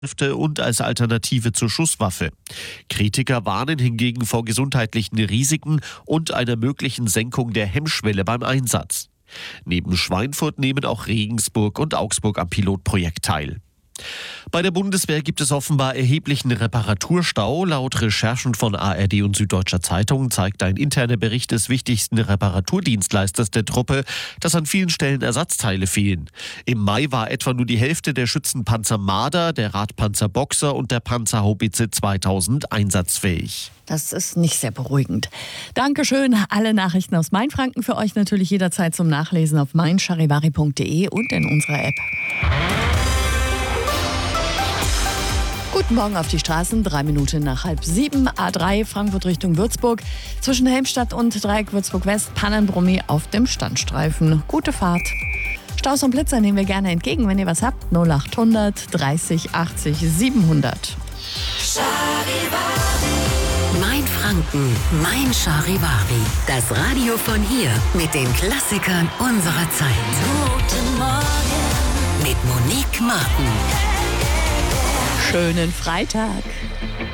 und als Alternative zur Schusswaffe. Kritiker warnen hingegen vor gesundheitlichen Risiken und einer möglichen Senkung der Hemmschwelle beim Einsatz. Neben Schweinfurt nehmen auch Regensburg und Augsburg am Pilotprojekt teil. Bei der Bundeswehr gibt es offenbar erheblichen Reparaturstau. Laut Recherchen von ARD und Süddeutscher Zeitung zeigt ein interner Bericht des wichtigsten Reparaturdienstleisters der Truppe, dass an vielen Stellen Ersatzteile fehlen. Im Mai war etwa nur die Hälfte der Schützenpanzer Marder, der Radpanzer Boxer und der Panzerhaubitze 2000 einsatzfähig. Das ist nicht sehr beruhigend. Dankeschön. Alle Nachrichten aus Mainfranken für euch natürlich jederzeit zum Nachlesen auf meincharivari.de und in unserer App. Guten Morgen auf die Straßen, 3 Minuten nach 6:30. A3 Frankfurt Richtung Würzburg. Zwischen Helmstadt und Dreieck Würzburg-West Pannenbrummi auf dem Standstreifen. Gute Fahrt. Staus und Blitzer nehmen wir gerne entgegen, wenn ihr was habt. 0800 30 80 700. Mainfranken, Mein Charivari. Das Radio von hier mit den Klassikern unserer Zeit. Guten Morgen mit Monique Martin. Schönen Freitag.